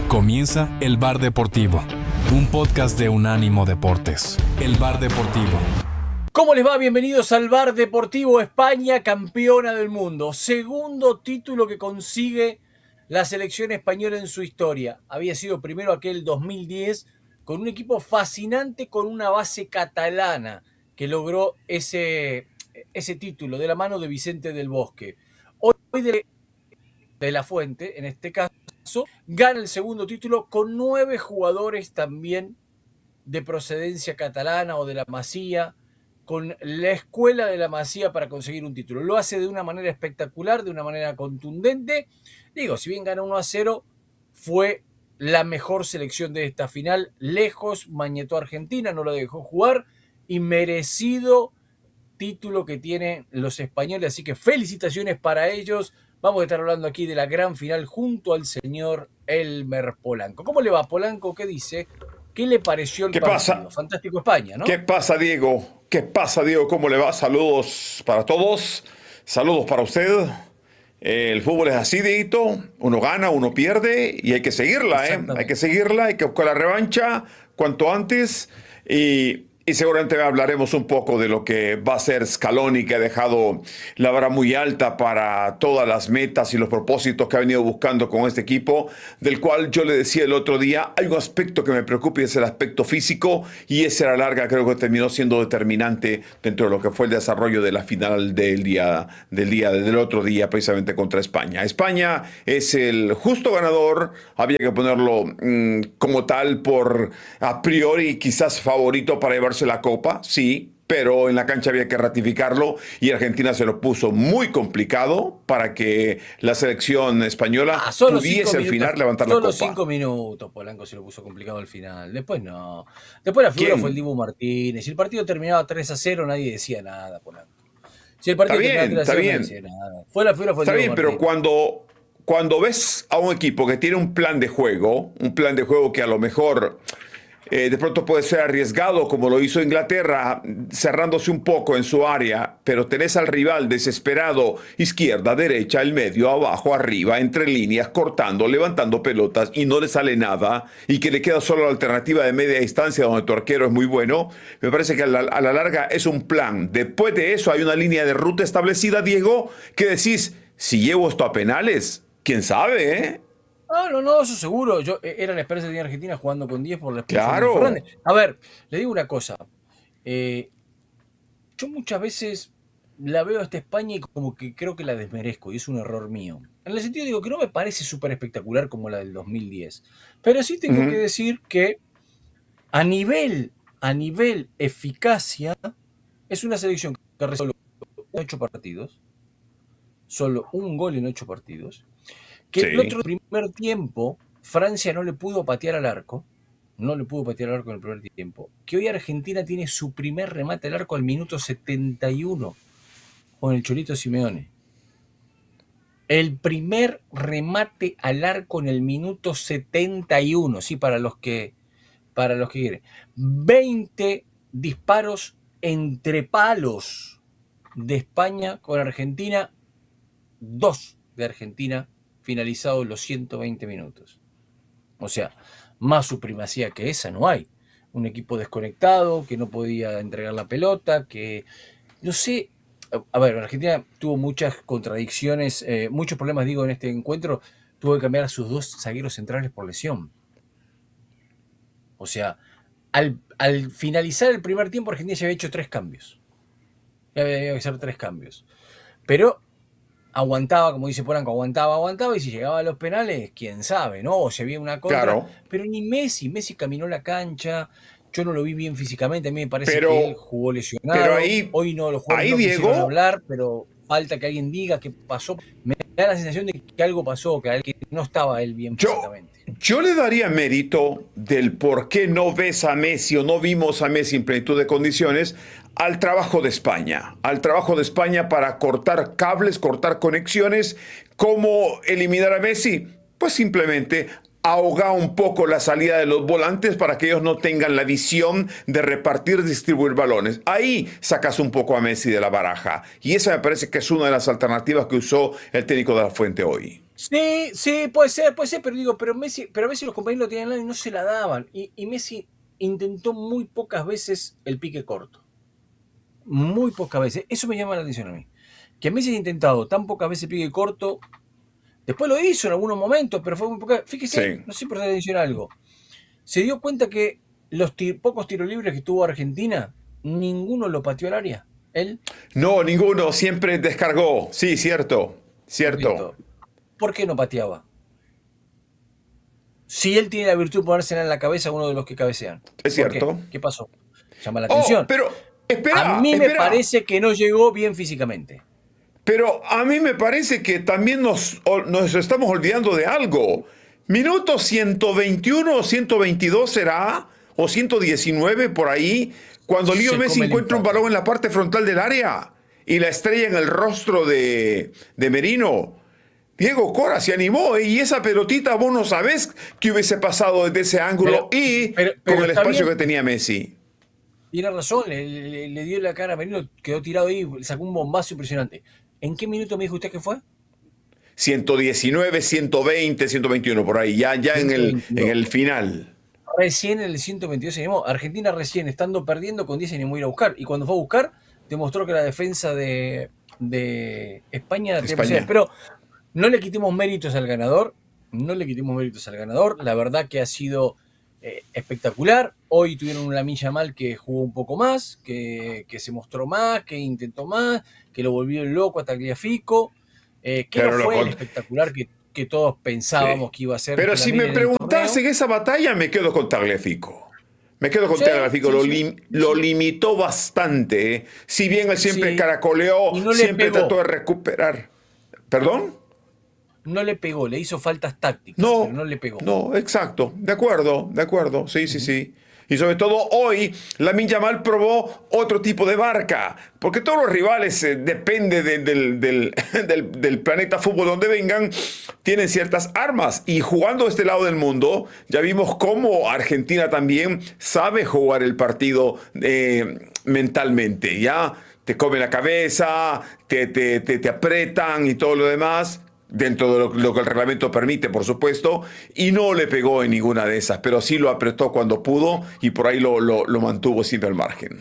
Comienza El Bar Deportivo, un podcast de Unánimo Deportes. El Bar Deportivo. ¿Cómo les va? Bienvenidos al Bar Deportivo. España, campeona del mundo. Segundo título que consigue la selección española en su historia. Había sido primero aquel 2010 con un equipo fascinante, con una base catalana que logró ese título de la mano de Vicente del Bosque. Hoy de la Fuente, en este caso, gana el segundo título con 9 jugadores también de procedencia catalana o de la Masía, con la escuela de la Masía para conseguir un título. Lo hace de una manera espectacular, de una manera contundente. Digo, si bien gana 1-0, fue la mejor selección de esta final. Lejos, mañetó a Argentina, no lo dejó jugar y merecido título que tienen los españoles. Así que felicitaciones para ellos. Vamos a estar hablando aquí de la gran final junto al señor Elmer Polanco. ¿Cómo le va, Polanco? ¿Qué dice? ¿Qué le pareció el partido? Pasa? Fantástico España, ¿no? ¿Qué pasa, Diego? ¿Qué pasa, Diego? ¿Cómo le va? Saludos para todos. Saludos para usted. El fútbol es así, Dieguito. Uno gana, uno pierde y hay que seguirla, ¿eh? Hay que seguirla, hay que buscar la revancha cuanto antes. Y seguramente hablaremos un poco de lo que va a ser Scaloni, que ha dejado la vara muy alta para todas las metas y los propósitos que ha venido buscando con este equipo, del cual yo le decía el otro día, hay un aspecto que me preocupa y es el aspecto físico, y ese a la larga creo que terminó siendo determinante dentro de lo que fue el desarrollo de la final del otro día, precisamente contra España. España es el justo ganador, había que ponerlo como tal por a priori quizás favorito para llevarse la copa, sí, pero en la cancha había que ratificarlo y Argentina se lo puso muy complicado para que la selección española pudiese al final levantar la copa. Solo 5 minutos, Polanco se lo puso complicado al final. Después no. Después la figura fue el Dibu Martínez. Si el partido terminaba 3-0, nadie decía nada, Polanco. Si el partido terminaba 3-0, nadie decía nada. La figura fue el Dibu Martínez. Pero cuando ves a un equipo que tiene un plan de juego que a lo mejor de pronto puede ser arriesgado, como lo hizo Inglaterra, cerrándose un poco en su área, pero tenés al rival desesperado, izquierda, derecha, el medio, abajo, arriba, entre líneas, cortando, levantando pelotas y no le sale nada, y que le queda solo la alternativa de media distancia donde tu arquero es muy bueno. Me parece que a la larga es un plan. Después de eso hay una línea de ruta establecida, Diego, que decís, si llevo esto a penales, quién sabe, ¿eh? No, eso seguro. Era la esperanza de Argentina jugando con 10 por la expulsión Claro. de Fernández. A ver, le digo una cosa. Yo muchas veces la veo a esta España y como que creo que la desmerezco y es un error mío. En el sentido digo que no me parece súper espectacular como la del 2010. Pero sí tengo que decir que a nivel eficacia es una selección que resolvió 8 partidos. Solo un gol en 8 partidos. Que el otro primer tiempo, Francia no le pudo patear al arco. No le pudo patear al arco en el primer tiempo. Que hoy Argentina tiene su primer remate al arco al minuto 71 con el Cholito Simeone. El primer remate al arco en el minuto 71. Sí, para los que quieren. 20 disparos entre palos de España con Argentina. 2 de Argentina finalizados los 120 minutos. O sea, más supremacía que esa no hay. Un equipo desconectado, que no podía entregar la pelota, que, no sé, a ver, Argentina tuvo muchas contradicciones, muchos problemas, digo, en este encuentro. Tuvo que cambiar a sus 2 zagueros centrales por lesión. O sea, al finalizar el primer tiempo, Argentina ya había hecho 3 cambios. Ya había que hacer 3 cambios. Pero aguantaba, como dice Polanco, aguantaba, y si llegaba a los penales, quién sabe, ¿no? O si había una contra. Claro. Pero ni Messi caminó la cancha, yo no lo vi bien físicamente, a mí me parece que él jugó lesionado. Pero ahí, hoy no, los jugadores no quisieron hablar, pero falta que alguien diga qué pasó. Me da la sensación de que algo pasó, que no estaba él bien físicamente. Yo le daría mérito del por qué no ves a Messi o no vimos a Messi en plenitud de condiciones al trabajo de España para cortar cables, cortar conexiones. ¿Cómo eliminar a Messi? Pues simplemente ahoga un poco la salida de los volantes para que ellos no tengan la visión de repartir, distribuir balones. Ahí sacas un poco a Messi de la baraja. Y esa me parece que es una de las alternativas que usó el técnico de la Fuente hoy. Sí, puede ser, pero digo, pero a veces los compañeros lo tenían al lado y no se la daban. Y Messi intentó muy pocas veces el pique corto. Muy pocas veces. Eso me llama la atención a mí. Que Messi ha intentado tan pocas veces el pique corto. Después lo hizo en algunos momentos, pero fue muy poca. Fíjese, Sí. no sé por qué atención a algo. Se dio cuenta que los pocos tiros libres que tuvo Argentina, ninguno lo pateó al área. Él, No, ninguno, siempre descargó. Sí, cierto, cierto. correcto. ¿Por qué no pateaba? Si él tiene la virtud de ponérsela en la cabeza a uno de los que cabecean. Es ¿Por qué? cierto. ¿Qué pasó? Llama la Oh, atención. pero A espera, mí me espera. parece que no llegó bien físicamente. Pero a mí me parece que también nos estamos olvidando de algo. Minuto 121 o 122 será, o 119 por ahí, cuando Leo Se Messi come el encuentra un empate. balón en la parte frontal del área y la estrella en el rostro de Merino. Diego Cora se animó y esa pelotita vos no sabés qué hubiese pasado desde ese ángulo Pero, y con pero el está espacio bien, que tenía Messi. tiene razón, le dio la cara a Merino, quedó tirado ahí, sacó un bombazo impresionante. ¿En qué minuto me dijo usted que fue? 119, 120, 121 por ahí, ya en 122. el final. Recién en el 122 se animó. Argentina recién estando perdiendo con 10 se animó a ir a buscar. Y cuando fue a buscar, demostró que la defensa de España tenía posibilidades. España. Pero no le quitemos méritos al ganador. No le quitemos méritos al ganador. La verdad que ha sido espectacular. Hoy tuvieron una Lamine mal que jugó un poco más, que se mostró más, que intentó más, que lo volvió loco a Tagliafico. Que no Pero fue el espectacular que todos sí. pensábamos que iba a ser Pero si me Lamine en el preguntás torneo. en esa batalla, me quedo con Tagliafico. Me quedo con Sí, Tagliafico. sí, sí, Lo sí. limitó bastante. Si bien él siempre Sí, caracoleó, y no le siempre trató pegó, de recuperar. ¿Perdón? no le pegó, le hizo faltas tácticas, pero No, no le pegó. no, exacto. De acuerdo, de acuerdo. Sí, sí, Ujú. sí. Y sobre todo hoy, Lamine Yamal probó otro tipo de barca. Porque todos los rivales, depende del planeta fútbol donde vengan, tienen ciertas armas. Y jugando a este lado del mundo, ya vimos cómo Argentina también sabe jugar el partido mentalmente. Ya te come la cabeza, te apretan y todo lo demás dentro de lo que el reglamento permite, por supuesto, y no le pegó en ninguna de esas, pero sí lo apretó cuando pudo y por ahí lo mantuvo siempre al margen.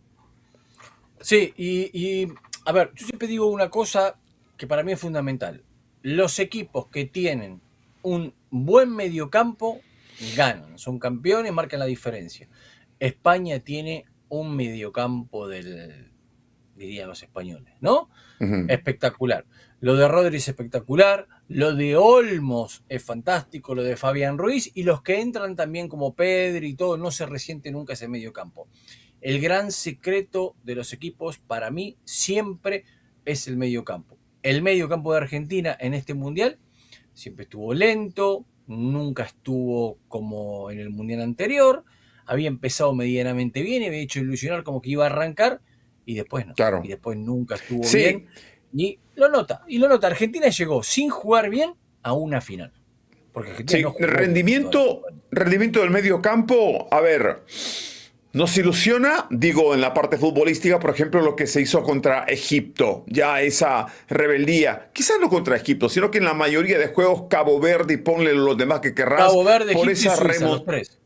Sí, a ver, yo siempre digo una cosa que para mí es fundamental. Los equipos que tienen un buen mediocampo ganan, son campeones, marcan la diferencia. España tiene un mediocampo dirían los españoles, ¿no? Ujú. Espectacular. Lo de Rodri es espectacular, lo de Olmos es fantástico, lo de Fabián Ruiz y los que entran también como Pedri y todo, no se resiente nunca ese medio campo. El gran secreto de los equipos para mí siempre es el medio campo. El medio campo de Argentina en este mundial siempre estuvo lento, nunca estuvo como en el mundial anterior, había empezado medianamente bien y había hecho ilusionar como que iba a arrancar y después no. Y Claro. después nunca estuvo bien. Sí, Y lo nota. Argentina llegó sin jugar bien a una final. Porque Argentina no sí. jugó bien toda la Rendimiento, campaña. rendimiento del medio campo, a ver, nos ilusiona, digo, en la parte futbolística, por ejemplo, lo que se hizo contra Egipto, ya esa rebeldía, quizás no contra Egipto, sino que en la mayoría de juegos Cabo Verde y ponle los demás que querrás, Cabo Verde, por Egipto y esa Suiza, los tres.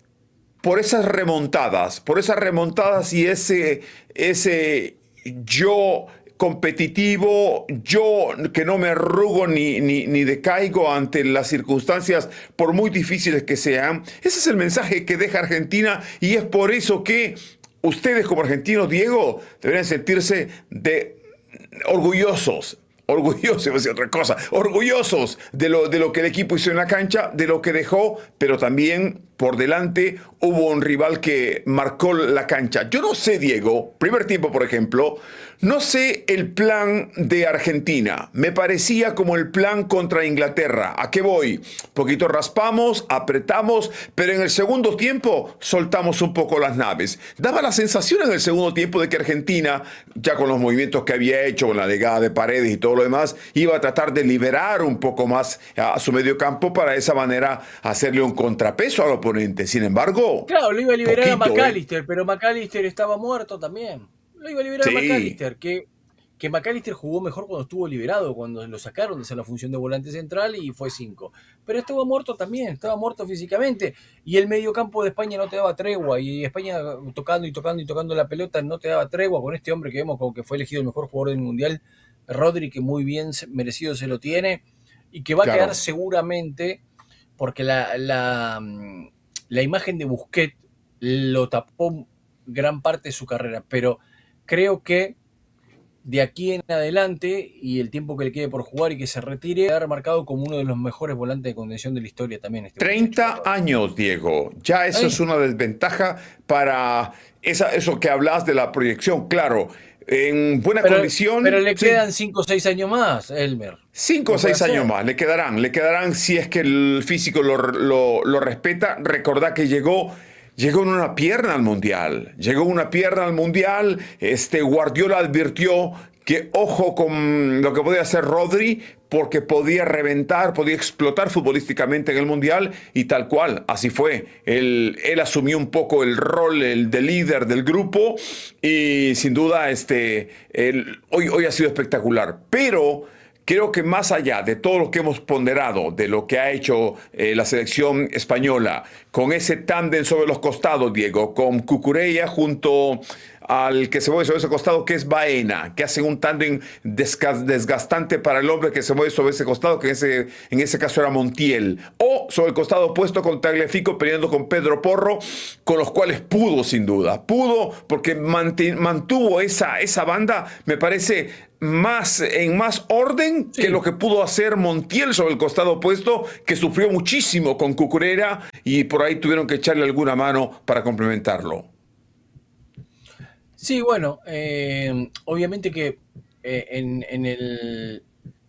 por esas remontadas y ese yo competitivo, yo que no me arrugo ni decaigo ante las circunstancias, por muy difíciles que sean. Ese es el mensaje que deja Argentina y es por eso que ustedes como argentinos, Diego, deberían sentirse orgullosos. Orgullosos, iba a decir otra cosa, orgullosos de lo que el equipo hizo en la cancha, de lo que dejó, pero también por delante hubo un rival que marcó la cancha. Yo no sé, Diego, primer tiempo, por ejemplo, no sé el plan de Argentina. Me parecía como el plan contra Inglaterra. ¿A qué voy? Poquito raspamos, apretamos, pero en el segundo tiempo soltamos un poco las naves. Daba la sensación en el segundo tiempo de que Argentina, ya con los movimientos que había hecho, con la llegada de Paredes y todo lo demás, iba a tratar de liberar un poco más a su medio campo para de esa manera hacerle un contrapeso al oponente. Sin embargo, Claro, lo iba a liberar a poquito, ¿eh? McAllister, pero McAllister estaba muerto también. Lo iba a liberar a Sí, McAllister, que que McAllister jugó mejor cuando estuvo liberado, cuando lo sacaron de hacer la función de volante central y fue 5. Pero estaba muerto también, estaba muerto físicamente. Y el mediocampo de España no te daba tregua. Y España tocando y tocando y tocando la pelota no te daba tregua con este hombre que vemos como que fue elegido el mejor jugador del Mundial, Rodri, que muy bien merecido se lo tiene. Y que va a quedar seguramente, porque la imagen de Busquets lo tapó gran parte de su carrera. Pero creo que de aquí en adelante y el tiempo que le quede por jugar y que se retire, quedar marcado como uno de los mejores volantes de contención de la historia también. 30 años, Diego. Ya eso es una desventaja para eso que hablas de la proyección. Claro, en buena condición. Pero le quedan 5 o 6 años más, Elmer. 5 o 6 años más, le quedarán si es que el físico lo respeta. Recordá que llegó en una pierna al Mundial. Guardiola advirtió que ojo con lo que podía hacer Rodri, porque podía reventar, podía explotar futbolísticamente en el Mundial, y tal cual, así fue. Él asumió un poco el rol de líder del grupo, y sin duda hoy ha sido espectacular. Pero creo que más allá de todo lo que hemos ponderado, de lo que ha hecho la selección española, con ese tándem sobre los costados, Diego, con Cucurella junto al que se mueve sobre ese costado, que es Baena, que hacen un tándem desgastante para el hombre que se mueve sobre ese costado, que en ese caso era Montiel, o sobre el costado opuesto con Tagliafico peleando con Pedro Porro, con los cuales pudo, sin duda, porque mantuvo esa banda, me parece, en más orden que lo que pudo hacer Montiel sobre el costado opuesto, que sufrió muchísimo con Cucurella, y por ahí tuvieron que echarle alguna mano para complementarlo. Sí, bueno, obviamente que en el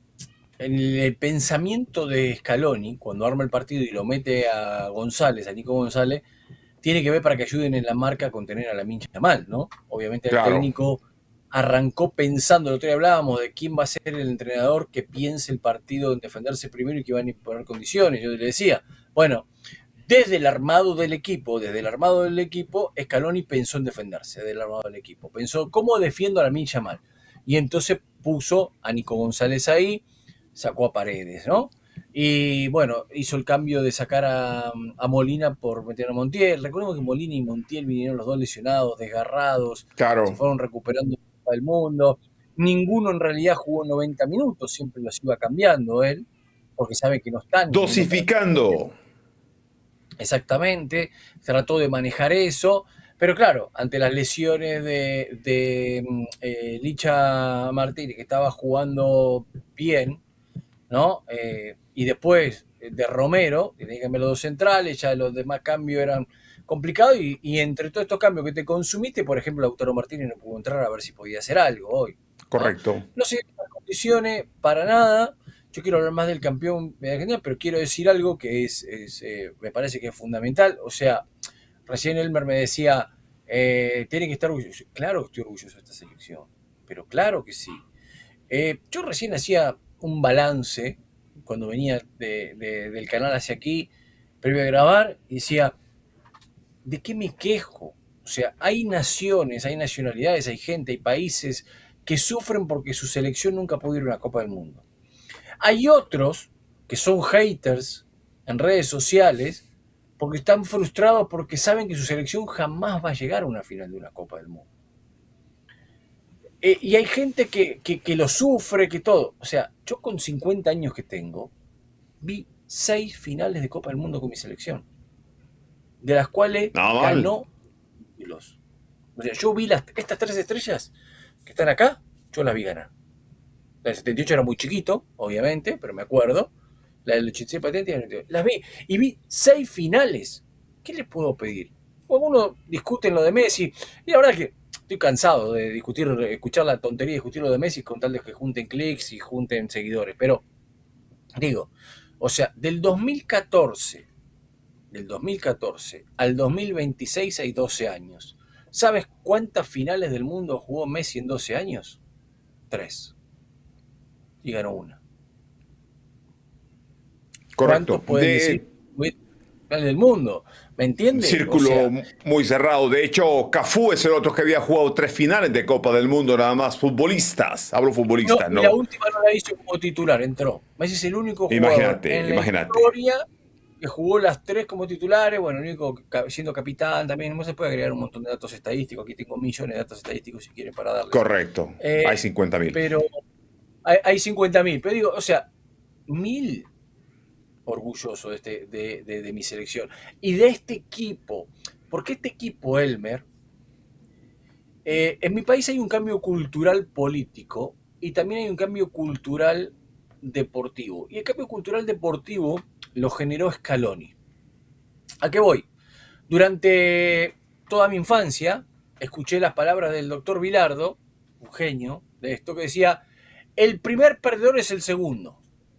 pensamiento de Scaloni, cuando arma el partido y lo mete a Nico González, tiene que ver para que ayuden en la marca a contener a Lamine Yamal, ¿no? Obviamente el técnico arrancó pensando, el otro día hablábamos de quién va a ser el entrenador que piense el partido en defenderse primero y que va a imponer condiciones. Yo le decía, bueno, desde el armado del equipo, Scaloni pensó en defenderse del armado del equipo. Pensó, ¿cómo defiendo a Lamine Yamal? Y entonces puso a Nico González ahí, sacó a Paredes, ¿no? Y bueno, hizo el cambio de sacar a Molina por meter a Montiel. Recordemos que Molina y Montiel vinieron los dos lesionados, desgarrados, se fueron recuperando del mundo. Ninguno en realidad jugó 90 minutos, siempre los iba cambiando él, porque sabe que no están dosificando. Exactamente, trató de manejar eso, pero claro, ante las lesiones de Licha Martínez, que estaba jugando bien, ¿no? Y después de Romero, que tenía que cambiar los dos centrales, ya los demás cambios eran complicados, y entre todos estos cambios que te consumiste, por ejemplo, Lautaro Martínez no pudo entrar a ver si podía hacer algo hoy. Correcto. No se dieron las condiciones para nada. Yo quiero hablar más del campeón de Argentina, pero quiero decir algo que me parece que es fundamental. O sea, recién Elmer me decía, tiene que estar orgulloso. Claro que estoy orgulloso de esta selección, pero claro que sí. Yo recién hacía un balance cuando venía del canal hacia aquí, previo a grabar, y decía, ¿de qué me quejo? O sea, hay naciones, hay nacionalidades, hay gente, hay países que sufren porque su selección nunca pudo ir a una Copa del Mundo. Hay otros que son haters en redes sociales porque están frustrados porque saben que su selección jamás va a llegar a una final de una Copa del Mundo. Y hay gente que lo sufre, que todo. O sea, yo con 50 años que tengo, vi 6 finales de Copa del Mundo con mi selección, de las cuales ganó los. O sea, yo vi estas 3 estrellas que están acá, yo las vi ganar. La del 78 era muy chiquito, obviamente, pero me acuerdo. La del 86 patente, las vi. Y vi 6 finales. ¿Qué les puedo pedir? Algunos discuten lo de Messi. Y la verdad es que estoy cansado de escuchar la tontería de discutir lo de Messi con tal de que junten clics y junten seguidores. Pero, digo, o sea, del 2014 al 2026 hay 12 años. ¿Sabes cuántas finales del mundo jugó Messi en 12 años? 3. Y ganó una. Correcto. ¿Cuántos pueden decir? del mundo, ¿me entiendes? Círculo muy cerrado. De hecho, Cafú es el otro que había jugado 3 finales de Copa del Mundo, nada más futbolistas. Hablo futbolistas, y ¿no? la última no la hizo como titular, entró. Messi es el único jugador en la historia que jugó las 3 como titulares. Bueno, el único siendo capitán también. No se puede agregar un montón de datos estadísticos. Aquí tengo millones de datos estadísticos si quieren para darles. Correcto. Hay 50.000. Pero hay 50.000. Pero digo, o sea, 1.000 orgulloso de mi selección y de este equipo, porque este equipo, Elmer, en mi país hay un cambio cultural político y también hay un cambio cultural deportivo, y el cambio cultural deportivo lo generó Scaloni. ¿A qué voy? Durante toda mi infancia escuché las palabras del doctor Bilardo, un genio de esto, que decía: el primer perdedor es el segundo.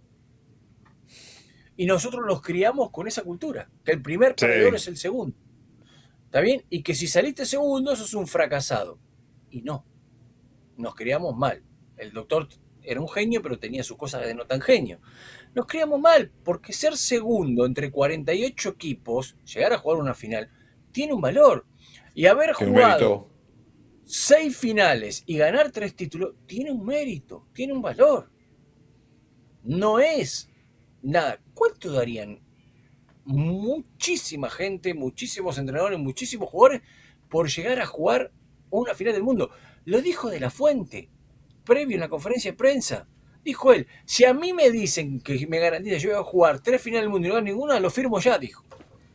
Y nosotros nos criamos con esa cultura, que el primer perdedor es el segundo. ¿Está bien? Y que si saliste segundo, sos un fracasado. Y no, nos criamos mal. El doctor era un genio, pero tenía sus cosas de no tan genio. Nos criamos mal, porque ser segundo entre 48 equipos, llegar a jugar una final, tiene un valor. Y haber jugado 6 finales y ganar 3 títulos, tiene un mérito, tiene un valor. No es nada. ¿Cuánto darían muchísima gente, muchísimos entrenadores, muchísimos jugadores por llegar a jugar una final del mundo? Lo dijo De La Fuente, previo en la conferencia de prensa. Dijo él: si a mí me dicen que me garantiza yo voy a jugar 3 finales del mundo y no ganar ninguna, lo firmo ya, dijo.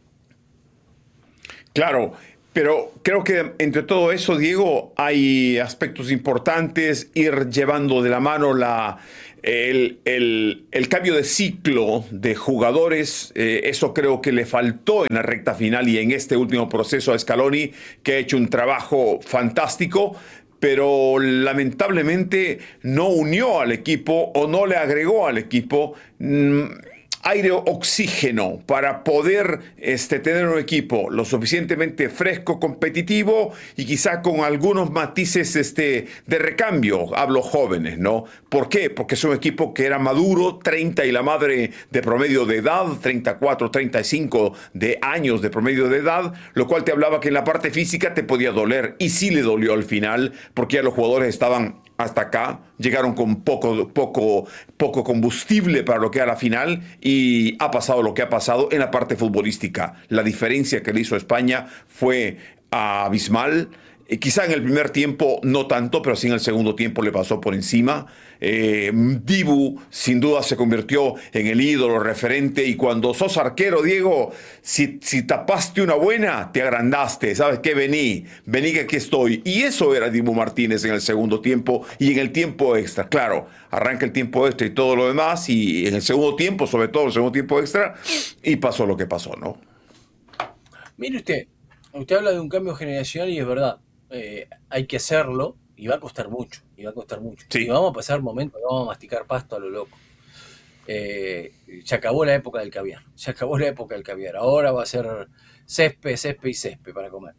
Claro, pero creo que entre todo eso, Diego, hay aspectos importantes, ir llevando de la mano el cambio de ciclo de jugadores. Eso creo que le faltó en la recta final y en este último proceso a Scaloni, que ha hecho un trabajo fantástico, pero lamentablemente no unió al equipo o no le agregó al equipo aire, oxígeno para poder tener un equipo lo suficientemente fresco, competitivo y quizá con algunos matices de recambio. Hablo jóvenes, ¿no? ¿Por qué? Porque es un equipo que era maduro, 30 y la madre de promedio de edad, 34, 35 de años de promedio de edad, lo cual te hablaba que en la parte física te podía doler, y sí le dolió al final, porque ya los jugadores estaban hasta acá, llegaron con poco combustible para lo que era la final, y ha pasado lo que ha pasado en la parte futbolística. La diferencia que le hizo España fue abismal. Quizá en el primer tiempo no tanto, pero sí en el segundo tiempo le pasó por encima. Dibu sin duda se convirtió en el ídolo referente, y cuando sos arquero, Diego, si tapaste una buena, te agrandaste. ¿Sabes qué? Vení que aquí estoy. Y eso era Dibu Martínez en el segundo tiempo y en el tiempo extra. Claro, arranca el tiempo extra y todo lo demás, y en el segundo tiempo, sobre todo el segundo tiempo extra, y pasó lo que pasó, ¿no? Mire usted habla de un cambio generacional y es verdad. Hay que hacerlo y va a costar mucho, Sí. y vamos a pasar momentos, vamos a masticar pasto a lo loco. Se acabó la época del caviar, ahora va a ser césped para comer.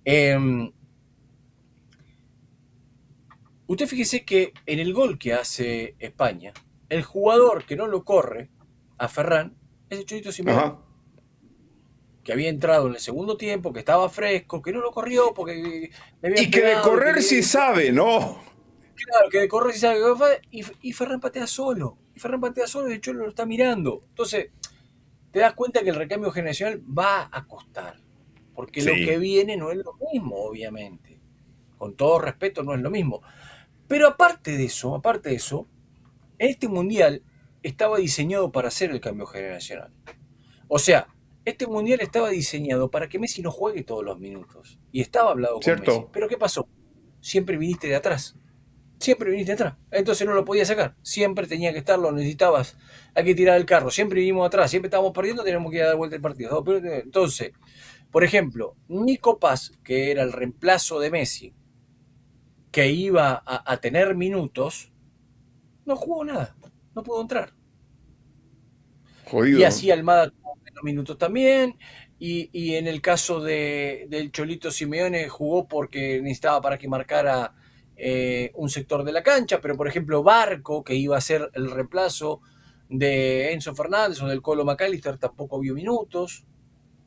Usted fíjese que en el gol que hace España, el jugador que no lo corre a Ferran es el Cholito Simeone. Ajá. Que había entrado en el segundo tiempo, que estaba fresco, que no lo corrió porque le había y que de correr sí sabe, ¿no? Claro, que de correr sí sabe. Y Ferran patea solo. Y el Cholo lo está mirando. Entonces, te das cuenta que el recambio generacional va a costar. Porque lo que viene no es lo mismo, obviamente. Con todo respeto, no es lo mismo. Pero aparte de eso, en este mundial estaba diseñado para hacer el cambio generacional. O sea, este mundial estaba diseñado para que Messi no juegue todos los minutos. Y estaba hablado con Messi. Pero ¿qué pasó? Siempre viniste de atrás. Entonces no lo podías sacar. Siempre tenía que estar, lo necesitabas. Hay que tirar el carro. Siempre vinimos atrás. Siempre estábamos perdiendo, tenemos que ir a dar vuelta el partido. Entonces, por ejemplo, Nico Paz, que era el reemplazo de Messi, que iba a tener minutos, no jugó nada. No pudo entrar. Jodido. Y así Almada tuvo menos minutos también. Y en el caso del Cholito Simeone, jugó porque necesitaba para que marcara un sector de la cancha. Pero por ejemplo, Barco, que iba a ser el reemplazo de Enzo Fernández o del Colo McAllister, tampoco vio minutos.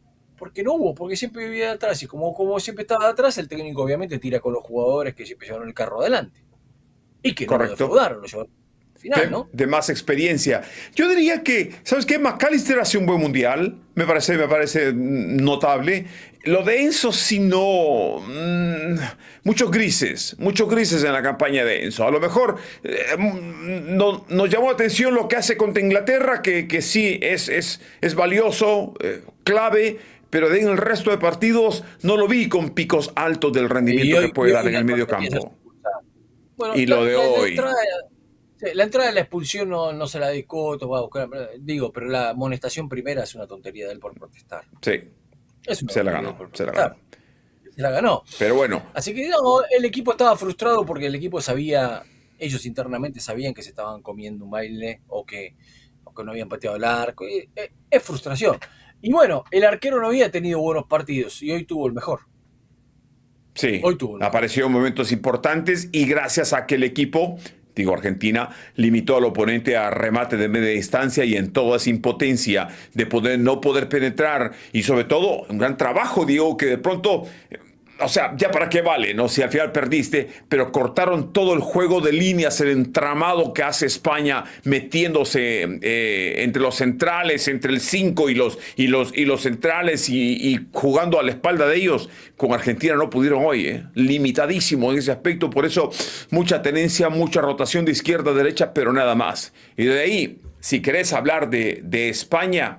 porque no hubo, porque siempre vivía de atrás, y como siempre estaba de atrás, el técnico obviamente tira con los jugadores que siempre llevaron el carro adelante. Y que no lo Correcto. defraudaron, lo llevaron al final, ¿no? De más experiencia. Yo diría que, ¿sabes qué? McAllister hace un buen mundial, me parece notable. Lo de Enzo, sí no. Muchos grises en la campaña de Enzo. A lo mejor nos llamó la atención lo que hace contra Inglaterra, que sí es valioso, clave. Pero en el resto de partidos no lo vi con picos altos del rendimiento que puede dar en el medio campo. Bueno, Y lo de hoy. La entrada de la expulsión no se la discuto, va a buscar, pero la amonestación primera es una tontería de él por protestar. Sí, se la ganó. Se la ganó. Pero bueno. Así que no, el equipo estaba frustrado porque el equipo ellos internamente sabían que se estaban comiendo un baile o que no habían pateado el arco. Es frustración. Y bueno, el arquero no había tenido buenos partidos y hoy tuvo el mejor. Sí, hoy tuvo el mejor. Apareció en momentos importantes y gracias a que el equipo, Argentina, limitó al oponente a remate de media distancia y en toda esa impotencia de no poder penetrar y sobre todo un gran trabajo, Diego, que de pronto, o sea, ya para qué vale, ¿no? Si al final perdiste, pero cortaron todo el juego de líneas, el entramado que hace España metiéndose entre los centrales, entre el 5 y los centrales y jugando a la espalda de ellos. Con Argentina no pudieron hoy, limitadísimo en ese aspecto, por eso mucha tenencia, mucha rotación de izquierda a derecha, pero nada más. Y de ahí, si querés hablar de España,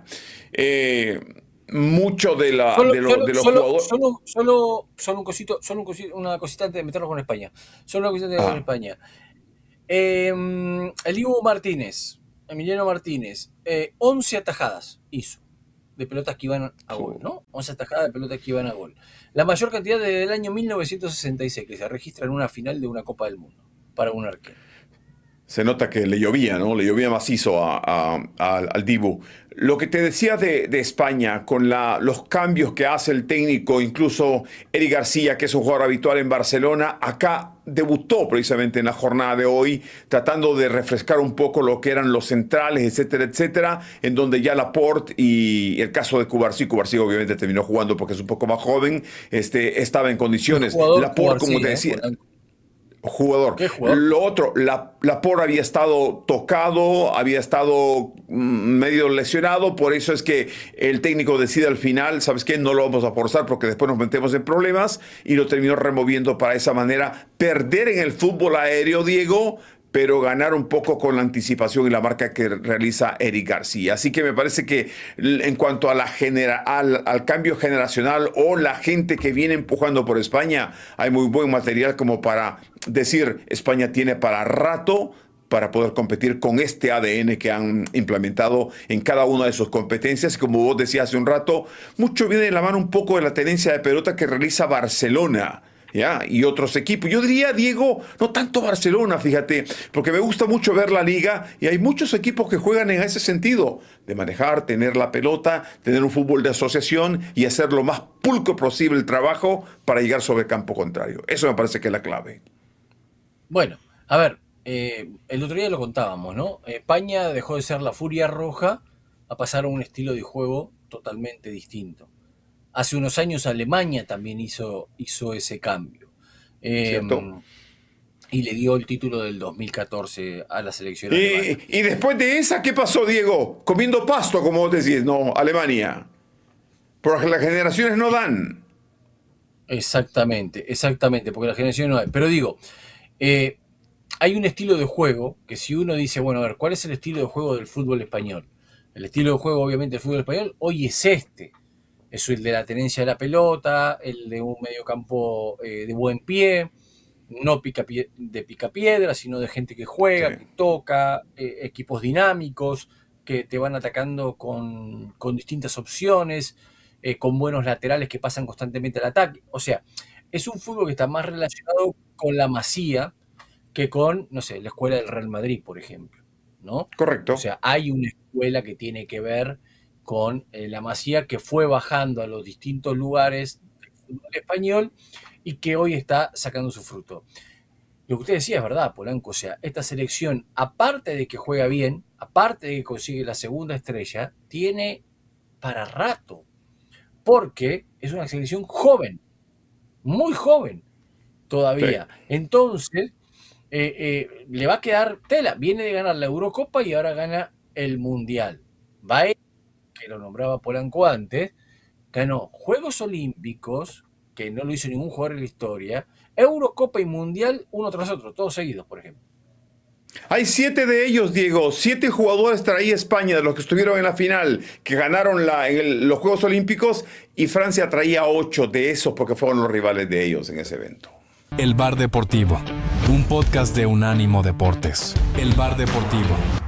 mucho de los jugadores. Una cosita antes de meternos con España. Solo una cosita con España. El Dibu Martínez, Emiliano Martínez, 11 atajadas hizo de pelotas que iban a gol, ¿no? 11 atajadas de pelotas que iban a gol. La mayor cantidad desde el año 1966 que se registra en una final de una Copa del Mundo para un arquero. Se nota que le llovía, ¿no? Le llovía macizo al Dibu. Lo que te decía de España, con los cambios que hace el técnico, incluso Eric García, que es un jugador habitual en Barcelona, acá debutó precisamente en la jornada de hoy, tratando de refrescar un poco lo que eran los centrales, etcétera, etcétera, en donde ya Laporte y el caso de Cubarsí obviamente terminó jugando porque es un poco más joven, estaba en condiciones. Laporte, como te decía... Jugador. Lo otro, Laporte había estado tocado, había estado medio lesionado, por eso es que el técnico decide al final, ¿sabes qué? No lo vamos a forzar porque después nos metemos en problemas y lo terminó removiendo para esa manera perder en el fútbol aéreo, Diego, pero ganar un poco con la anticipación y la marca que realiza Eric García. Así que me parece que en cuanto a al cambio generacional o la gente que viene empujando por España, hay muy buen material como para decir España tiene para rato para poder competir con este ADN que han implementado en cada una de sus competencias. Como vos decías hace un rato, mucho viene de la mano un poco de la tenencia de pelota que realiza Barcelona, ¿ya? Y otros equipos. Yo diría, Diego, no tanto Barcelona, fíjate, porque me gusta mucho ver la liga y hay muchos equipos que juegan en ese sentido, de manejar, tener la pelota, tener un fútbol de asociación y hacer lo más pulcro posible el trabajo para llegar sobre el campo contrario. Eso me parece que es la clave. Bueno, a ver, el otro día lo contábamos, ¿no? España dejó de ser la furia roja a pasar a un estilo de juego totalmente distinto. Hace unos años Alemania también hizo ese cambio. Y le dio el título del 2014 a la selección alemana. Y después de esa, ¿qué pasó, Diego? Comiendo pasto, como vos decís, no, Alemania. Porque las generaciones no dan. Exactamente, porque la generación no hay. Pero digo, hay un estilo de juego que si uno dice, bueno, a ver, ¿cuál es el estilo de juego del fútbol español? El estilo de juego, obviamente, del fútbol español hoy es este. Es el de la tenencia de la pelota, el de un mediocampo de buen pie, no de picapiedra, sino de gente que juega, sí, que toca, equipos dinámicos, que te van atacando con distintas opciones, con buenos laterales que pasan constantemente al ataque. O sea, es un fútbol que está más relacionado con la Masía que con, no sé, la escuela del Real Madrid, por ejemplo, ¿no? Correcto. O sea, hay una escuela que tiene que ver con la Masía que fue bajando a los distintos lugares del fútbol español y que hoy está sacando su fruto. Lo que usted decía es verdad, Polanco, o sea, esta selección, aparte de que juega bien, aparte de que consigue la segunda estrella, tiene para rato, porque es una selección joven, muy joven todavía. Sí. Entonces, le va a quedar tela. Viene de ganar la Eurocopa y ahora gana el Mundial. Va, que lo nombraba Polanco antes, ganó Juegos Olímpicos, que no lo hizo ningún jugador en la historia, Eurocopa y Mundial uno tras otro, todos seguidos, por ejemplo. Hay 7 de ellos, Diego. 7 jugadores traía España, de los que estuvieron en la final, que ganaron los Juegos Olímpicos, y Francia traía 8 de esos porque fueron los rivales de ellos en ese evento. El Bar Deportivo, un podcast de Unánimo Deportes. El Bar Deportivo.